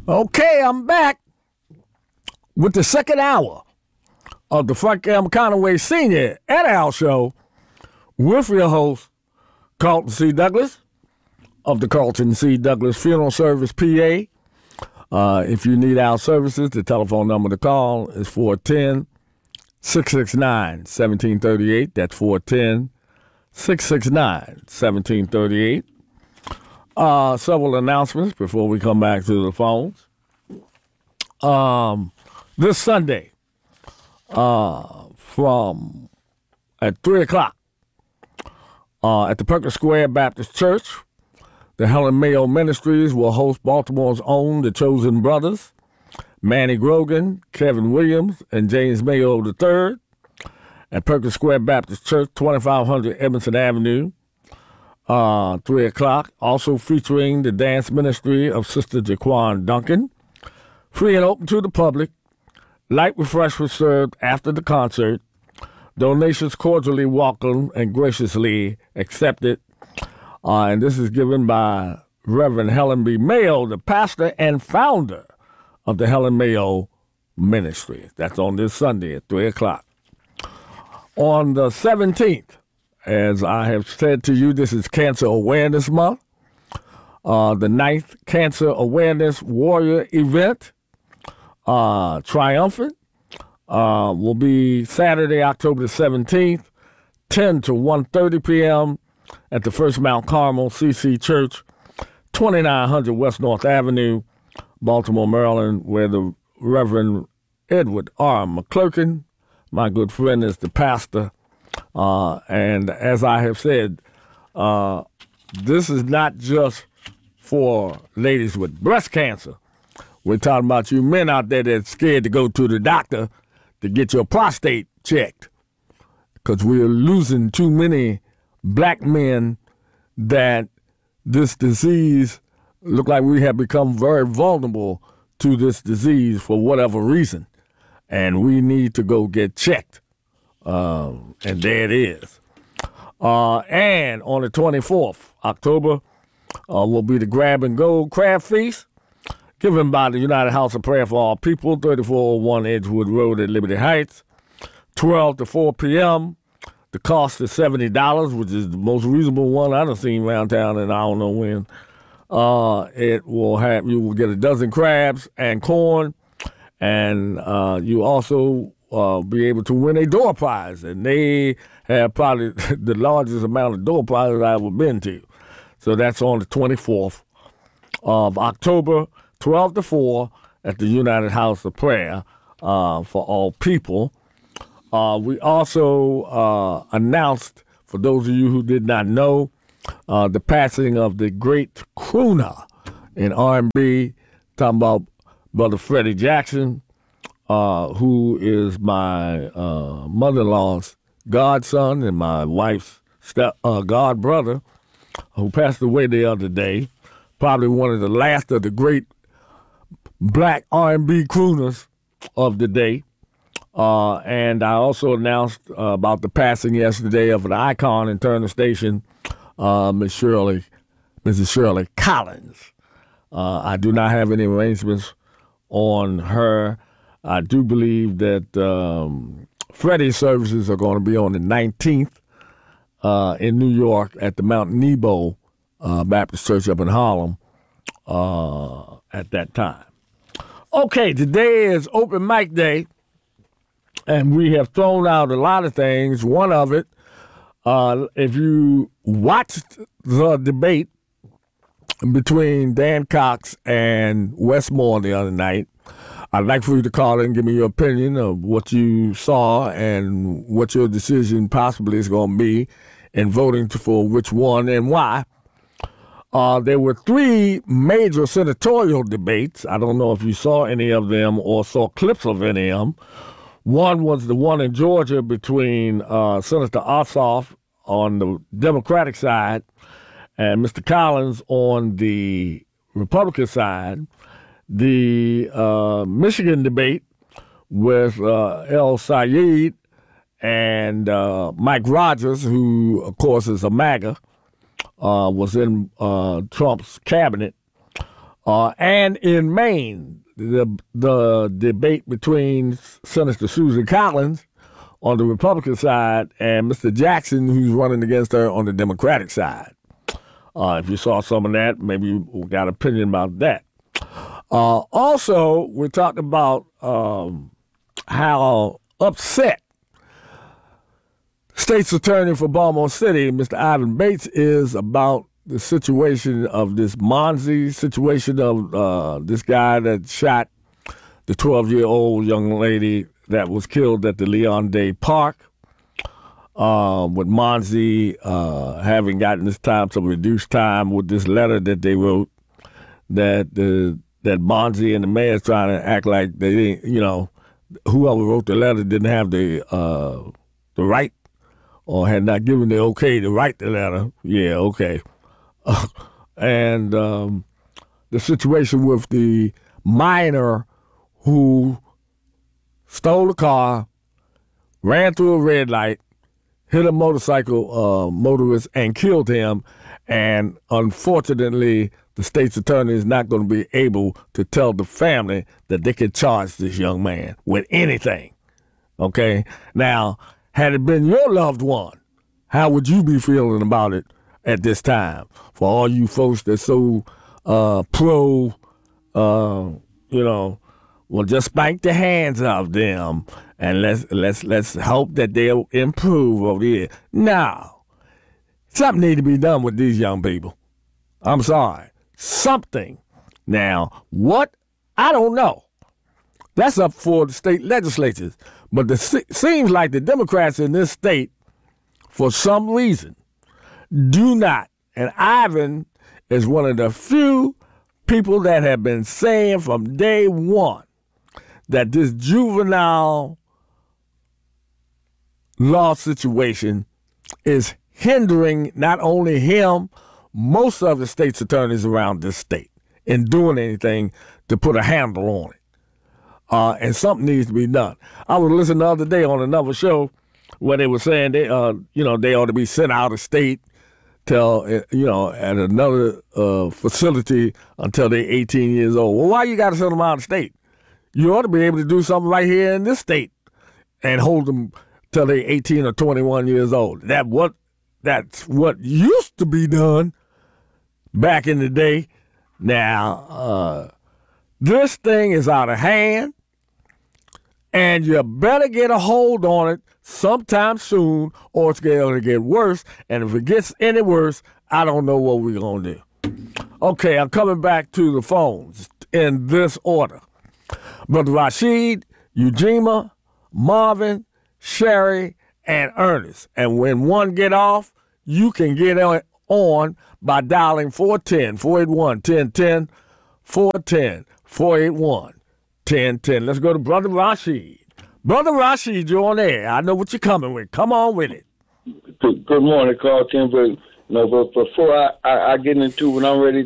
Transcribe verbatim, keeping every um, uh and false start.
Okay, I'm back with the second hour of the Frank M. Conaway Senior et al. Show with your host, Carlton C. Douglas of the Carlton C. Douglas Funeral Service, P A. Uh, if you need our services, the telephone number to call is four one zero, six six nine, one seven three eight. That's four one zero, six six nine, one seven three eight. Uh, several announcements before we come back to the phones. Um, this Sunday, uh, from at three o'clock, uh, at the Perkins Square Baptist Church, the Helen Mayo Ministries will host Baltimore's own The Chosen Brothers, Manny Grogan, Kevin Williams, and James Mayo the third, at Perkins Square Baptist Church, twenty-five hundred Edmondson Avenue. Uh, three o'clock, also featuring the dance ministry of Sister Jaquan Duncan. Free and open to the public. Light refreshments served after the concert. Donations cordially welcome and graciously accepted. Uh, and this is given by Reverend Helen B. Mayo, the pastor and founder of the Helen Mayo Ministry. That's on this Sunday at three o'clock. On the seventeenth, as I have said to you, this is Cancer Awareness Month. Uh, the ninth Cancer Awareness Warrior event, uh, triumphant, uh, will be Saturday, October the seventeenth, ten to one thirty p.m. at the First Mount Carmel C C Church, twenty-nine hundred West North Avenue, Baltimore, Maryland, where the Reverend Edward R. McClurkin, my good friend, is the pastor. Uh, and as I have said, uh, this is not just for ladies with breast cancer. We're talking about you men out there that's scared to go to the doctor to get your prostate checked, because we're losing too many black men that this disease look like we have become very vulnerable to this disease for whatever reason, and we need to go get checked. Um, and there it is. Uh, and on the twenty-fourth, October, uh, will be the Grab and Go Crab Feast, given by the United House of Prayer for All People, thirty-four oh one Edgewood Road at Liberty Heights, twelve to four p.m. The cost is seventy dollars, which is the most reasonable one I've seen around town, and I don't know when. Uh, it will have, you will get a dozen crabs and corn, and uh, you also Uh, be able to win a door prize, and they have probably the largest amount of door prizes I've ever been to. So that's on the twenty-fourth of October, twelve to four, at the United House of Prayer uh, for All People. Uh, we also uh, announced, for those of you who did not know, uh, the passing of the great crooner in R and B, talking about Brother Freddie Jackson, Uh, who is my uh, mother-in-law's godson and my wife's step uh, god brother, who passed away the other day. Probably one of the last of the great black R and B crooners of the day. Uh, and I also announced uh, about the passing yesterday of an icon in Turner Station, uh, Miss Shirley, Missus Shirley Collins. Uh, I do not have any arrangements on her. I do believe that um, Freddie's services are going to be on the nineteenth uh, in New York at the Mount Nebo uh, Baptist Church up in Harlem uh, at that time. Okay, today is open mic day, and we have thrown out a lot of things. One of it, uh, if you watched the debate between Dan Cox and Wes Moore the other night, I'd like for you to call in and give me your opinion of what you saw and what your decision possibly is going to be in voting for which one and why. Uh, there were three major senatorial debates. I don't know if you saw any of them or saw clips of any of them. One was the one in Georgia between uh, Senator Ossoff on the Democratic side and Mister Collins on the Republican side. The uh, Michigan debate with uh, El Sayed and uh, Mike Rogers, who, of course, is a MAGA, uh, was in uh, Trump's cabinet. Uh, and in Maine, the the debate between Senator Susan Collins on the Republican side and Mister Jackson, who's running against her on the Democratic side. Uh, if you saw some of that, maybe you got an opinion about that. Uh, also, we talked about um, how upset State's Attorney for Baltimore City, Mister Ivan Bates, is about the situation of this Monzi situation of uh, this guy that shot the twelve-year-old young lady that was killed at the Leon Day Park, uh, with Monzi uh, having gotten this time some reduced time with this letter that they wrote that the that Monzi and the mayor's trying to act like they didn't, you know, whoever wrote the letter didn't have the uh, the right or had not given the okay to write the letter. Yeah, okay. Uh, and um, the situation with the minor who stole a car, ran through a red light, hit a motorcycle uh, motorist, and killed him. And unfortunately, the state's attorney is not going to be able to tell the family that they can charge this young man with anything. Okay? Now, had it been your loved one, how would you be feeling about it at this time? For all you folks that's so uh, pro, uh, you know, well, just spank the hands of them and let's let's let's hope that they'll improve over here. No, something needs to be done with these young people. I'm sorry, something. Now, what? I don't know. That's up for the state legislatures. But it seems like the Democrats in this state, for some reason, do not. And Ivan is one of the few people that have been saying from day one that this juvenile law situation is hindering not only him, most of the state's attorneys around this state in doing anything to put a handle on it. Uh, and something needs to be done. I was listening the other day on another show where they were saying they, uh, you know, they ought to be sent out of state till, you know, at another uh, facility until they're eighteen years old. Well, why you got to send them out of state? You ought to be able to do something right here in this state and hold them till they're eighteen or twenty-one years old. That what that's what used to be done back in the day. Now, uh, this thing is out of hand, and you better get a hold on it sometime soon, or it's going to get worse. And if it gets any worse, I don't know what we're going to do. Okay, I'm coming back to the phones in this order. Brother Rashid, Ujima, Marvin, Sherry, and Ernest. And when one get off, you can get on by dialing four one zero, four eight one, one zero one zero, four one zero, four eight one, one zero one zero. Let's go to Brother Rashid. Brother Rashid, you're on air. I know what you're coming with. Come on with it. Good, good morning, Carl Tim. But, no, but before I, I, I get into what I'm ready